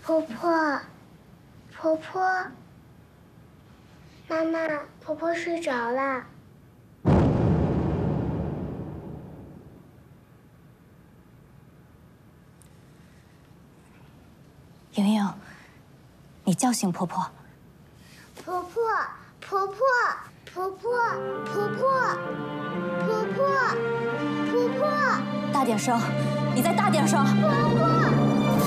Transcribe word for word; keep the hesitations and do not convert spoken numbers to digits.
婆婆，婆婆，妈妈，婆婆睡着了。 莹莹，你叫醒婆婆。 婆婆，婆婆，婆婆，婆婆，婆婆，婆婆， 大点声，你再大点声。 婆婆。